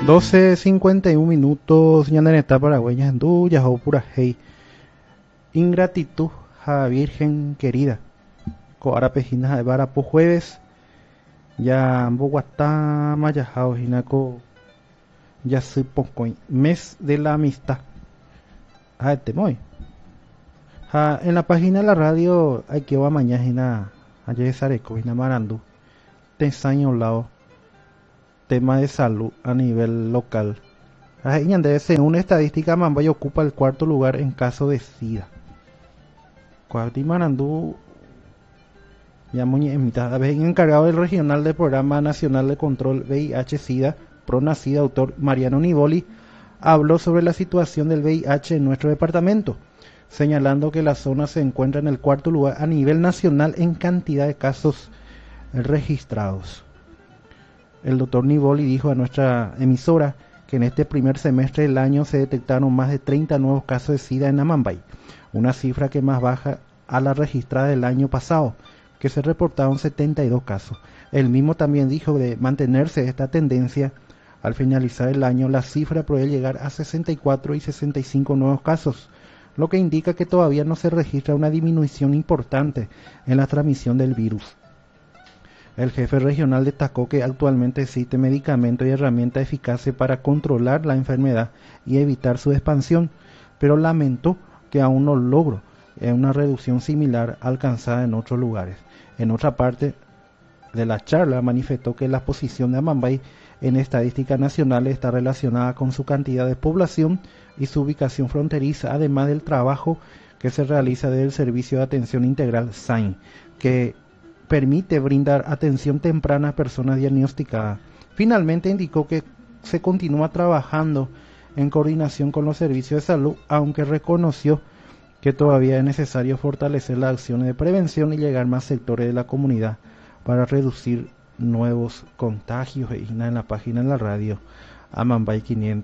12:51 ñandereta paraguaya ndu jaho pura hey ingratitud a virgen querida coara pejina de varapo jueves ya Bogotá mayajao jinako ya pocoin mes de la amistad temoy en la página de la radio hay que va mañana ayer sareco hina marandu tensaño lao tema de salud a nivel local. Según estadística, Mambay ocupa el cuarto lugar en caso de SIDA. Cuartimanandú, ya muy encargado del regional del Programa Nacional de Control VIH-SIDA, PRONACIDA, autor Mariano Nivoli, habló sobre la situación del VIH en nuestro departamento, señalando que la zona se encuentra en el cuarto lugar a nivel nacional en cantidad de casos registrados. El doctor Nivoli dijo a nuestra emisora que en este primer semestre del año se detectaron más de 30 nuevos casos de SIDA en Amambay, una cifra que más baja a la registrada del año pasado, que se reportaron 72 casos. Él mismo también dijo de mantenerse esta tendencia, al finalizar el año la cifra puede llegar a 64 y 65 nuevos casos, lo que indica que todavía no se registra una disminución importante en la transmisión del virus. El jefe regional destacó que actualmente existe medicamentos y herramientas eficaces para controlar la enfermedad y evitar su expansión, pero lamentó que aún no logró una reducción similar alcanzada en otros lugares. En otra parte de la charla manifestó que la posición de Amambay en estadísticas nacionales está relacionada con su cantidad de población y su ubicación fronteriza, además del trabajo que se realiza desde el Servicio de Atención Integral SAIN, que permite brindar atención temprana a personas diagnosticadas. Finalmente indicó que se continúa trabajando en coordinación con los servicios de salud, aunque reconoció que todavía es necesario fortalecer las acciones de prevención y llegar a más sectores de la comunidad para reducir nuevos contagios. En la página de la radio Amambay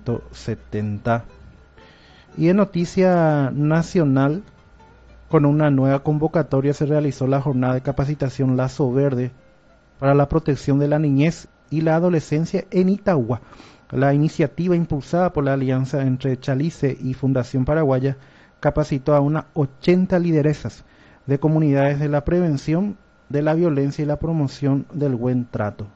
570. Y en noticia nacional, con una nueva convocatoria se realizó la jornada de capacitación Lazo Verde para la protección de la niñez y la adolescencia en Itagua. La iniciativa impulsada por la alianza entre Chalice y Fundación Paraguaya capacitó a unas 80 lideresas de comunidades de la prevención de la violencia y la promoción del buen trato.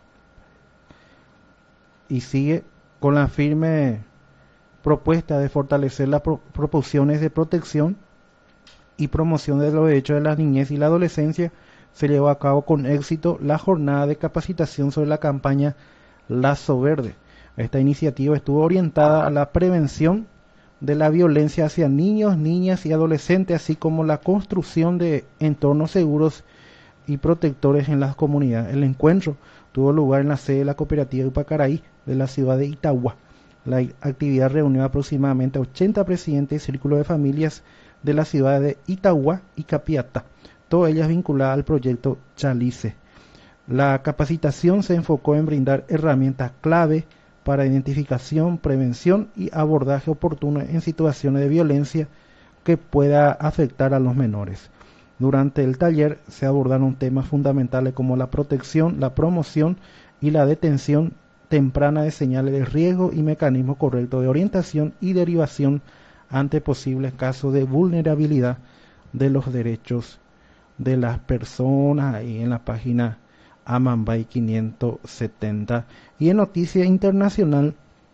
Y sigue con la firme propuesta de fortalecer las proporciones de protección y promoción de los derechos de la niñez y la adolescencia. Se llevó a cabo con éxito la jornada de capacitación sobre la campaña Lazo Verde. Esta iniciativa estuvo orientada a la prevención de la violencia hacia niños, niñas y adolescentes, así como la construcción de entornos seguros y protectores en las comunidades. El encuentro tuvo lugar en la sede de la cooperativa Upacaraí de la ciudad de Itagua. La actividad reunió aproximadamente a 80 presidentes y círculos de familias de la ciudad de Itagua y Capiatá, todas ellas vinculadas al proyecto Chalice. La capacitación se enfocó en brindar herramientas clave para identificación, prevención y abordaje oportuno en situaciones de violencia que pueda afectar a los menores. Durante el taller se abordaron temas fundamentales como la protección, la promoción y la detención temprana de señales de riesgo y mecanismos correctos de orientación y derivación ante posibles casos de vulnerabilidad de los derechos de las personas. Ahí en la página Amambay 570. Y en noticia internacional,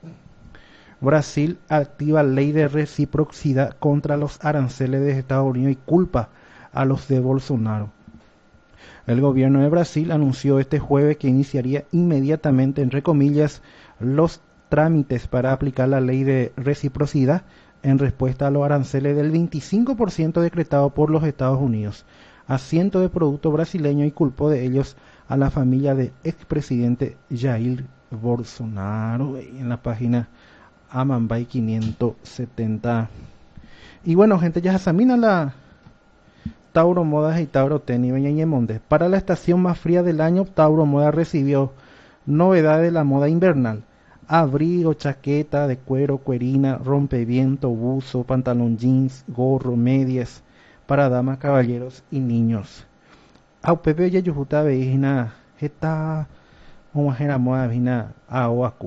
Brasil activa ley de reciprocidad contra los aranceles de Estados Unidos y culpa a los de Bolsonaro. El gobierno de Brasil anunció este jueves que iniciaría inmediatamente, entre comillas, los trámites para aplicar la ley de reciprocidad en respuesta a los aranceles del 25% decretado por los Estados Unidos a cientos de productos brasileños y culpó de ellos a la familia del expresidente Jair Bolsonaro. En la página Amambay 570. Y bueno, gente, ya se examina la Tauro Modas y Tauro Tenis Beñañemonde. Para la estación más fría del año, Tauro Moda recibió novedades de la moda invernal: abrigo, chaqueta de cuero, cuerina, rompeviento, buzo, pantalón jeans, gorro, medias para damas, caballeros y niños. Aupepe yayujuta veina esta omajera moda vina a oaku.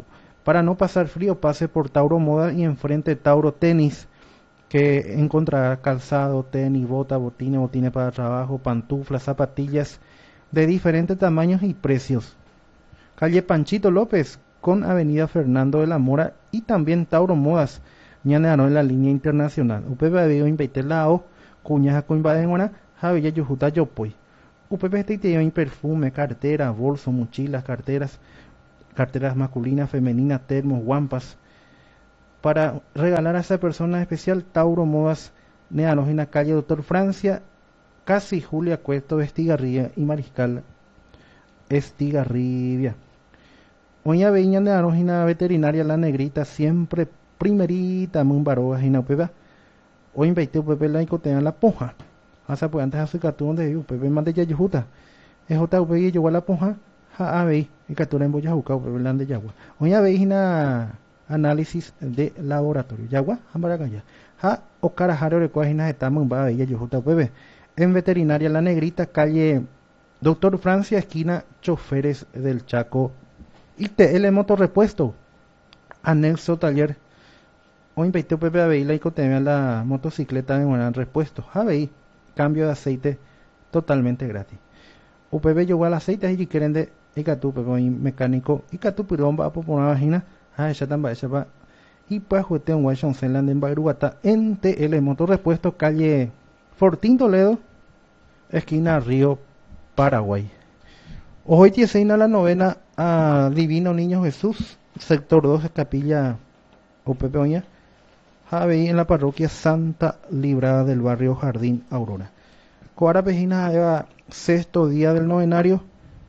Para no pasar frío, pase por Tauro Moda y enfrente Tauro Tenis, que encontrará calzado, tenis, botines para trabajo, pantuflas, zapatillas de diferentes tamaños y precios. Calle Panchito López con Avenida Fernando de la Mora y también Tauro Modas, ñanearon en la línea internacional. UPP había invitado cuñas con Badenguana, Javilla Yujuta Yopoy. UPP en perfume, cartera, bolso, mochilas, carteras masculinas, femeninas, termos, guampas. Para regalar a esa persona especial, Tauro Modas, Neanos en la calle Doctor Francia, casi Julia Cuesto, Estigarribia y Mariscal Estigarribia. Oña Veña Neanos en la veterinaria La Negrita, siempre primerita, muy barogas y na upeba. Hoy invité UPP la icotea la poja. Hasta pues antes hace catu donde UPP mande ya yujuta. Es JUP y yo a la poja. Ja veis y captura en Boyajuca UPP la de Yagua. Oña veis na análisis de laboratorio. Yagua, Ambaragaya. Ja o carajaro de cuajinas estamos en Bella Yujuta UPP. En veterinaria La Negrita, calle Doctor Francia, esquina Choferes del Chaco. Y TL Motorrepuesto. Anexo Taller. Hoy invité UPP a veis la icotea la motocicleta de buena repuesto. Ja veis, cambio de aceite totalmente gratis. UPP llegó al aceite y quieren de Icatu, mecánico, Icatu Pirón va a poner una vagina, ella también va y pues juguete en Washington Zealand en Bairugata en TL Motor Repuesto, calle Fortín Toledo, esquina Río Paraguay. Hoy tiene la novena a Divino Niño Jesús, sector 2, capilla UPP Oña, Javi en la parroquia Santa Librada del barrio Jardín Aurora. Coara Pejina Eva, sexto día del novenario,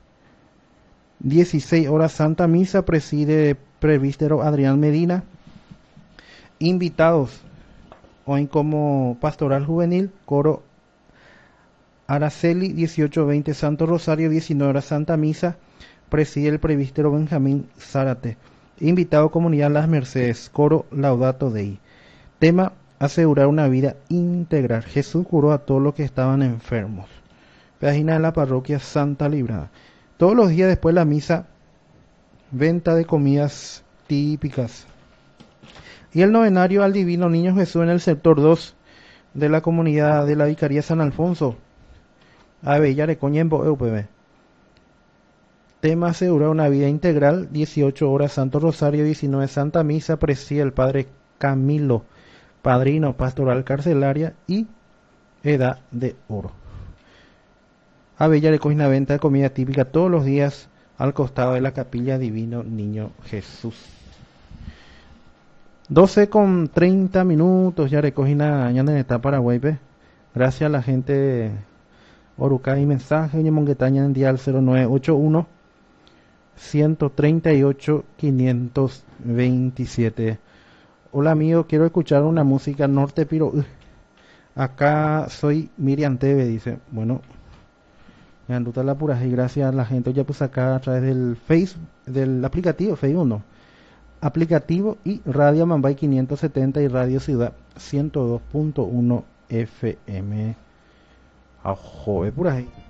16 horas Santa Misa, preside Presbítero Adrián Medina. Invitados hoy como Pastoral Juvenil, Coro Araceli, 18:20 Santo Rosario, 19 horas Santa Misa, preside el Presbítero Benjamín Zárate. Invitado Comunidad Las Mercedes, Coro Laudato Dei. Tema: asegurar una vida integral. Jesús curó a todos los que estaban enfermos. Página de la parroquia Santa Librada. Todos los días después de la misa, venta de comidas típicas. Y el novenario al Divino Niño Jesús en el sector 2 de la comunidad de la Vicaría San Alfonso. Avellarecoña en UPB. Tema: asegurar una vida integral. 18 horas Santo Rosario, 19 Santa Misa, preside el Padre Camilo, padrino pastoral carcelaria y edad de oro. Avellarecoña, una venta de comida típica todos los días al costado de la capilla Divino Niño Jesús. 12:30 ya recogina en esta Paraguay. Gracias a la gente de Orucay mensaje y Monguetaña en dial 0981 138 527. Hola amigo, quiero escuchar una música norte piro. Acá soy Miriam Teve, dice. Bueno, me anduta la pura y gracias a la gente. Ya pues acá a través del Facebook, del aplicativo, Facebook no. Aplicativo y Radio Mambay 570 y Radio Ciudad 102.1 FM. Ajo, por ahí.